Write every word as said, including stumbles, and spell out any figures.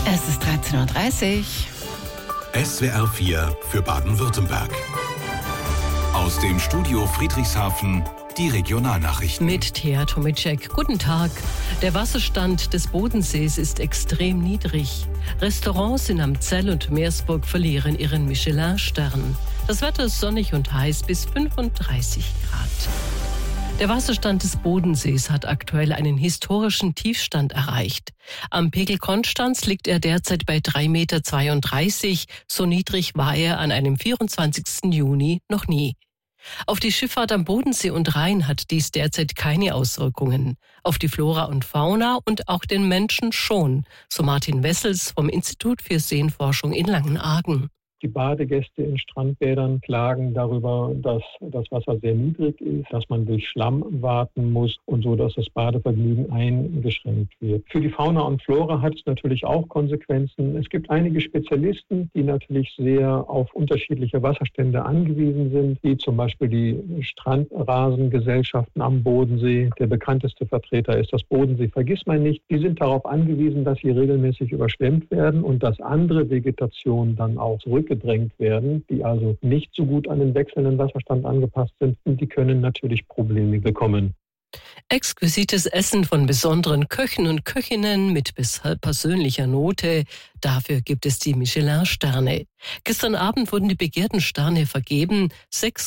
Es ist dreizehn Uhr dreißig. S W R vier für Baden-Württemberg. Aus dem Studio Friedrichshafen die Regionalnachrichten. Mit Thea Tomicek. Guten Tag. Der Wasserstand des Bodensees ist extrem niedrig. Restaurants in Amzell und Meersburg verlieren ihren Michelin-Stern. Das Wetter ist sonnig und heiß bis fünfunddreißig Grad. Der Wasserstand des Bodensees hat aktuell einen historischen Tiefstand erreicht. Am Pegel Konstanz liegt er derzeit bei drei Komma zweiunddreißig Meter. So niedrig war er an einem vierundzwanzigsten Juni noch nie. Auf die Schifffahrt am Bodensee und Rhein hat dies derzeit keine Auswirkungen. Auf die Flora und Fauna und auch den Menschen schon, so Martin Wessels vom Institut für Seenforschung in Langenargen. Die Badegäste in Strandbädern klagen darüber, dass das Wasser sehr niedrig ist, dass man durch Schlamm warten muss und so, dass das Badevergnügen eingeschränkt wird. Für die Fauna und Flora hat es natürlich auch Konsequenzen. Es gibt einige Spezialisten, die natürlich sehr auf unterschiedliche Wasserstände angewiesen sind, wie zum Beispiel die Strandrasengesellschaften am Bodensee. Der bekannteste Vertreter ist das Bodensee Vergissmeinnicht. Die sind darauf angewiesen, dass sie regelmäßig überschwemmt werden und dass andere Vegetation dann auch zurückgeht gedrängt werden, die also nicht so gut an den wechselnden Wasserstand angepasst sind, und die können natürlich Probleme bekommen. Exquisites Essen von besonderen Köchen und Köchinnen mit persönlicher Note. Dafür gibt es die Michelin-Sterne. Gestern Abend wurden die begehrten Sterne vergeben. Sechs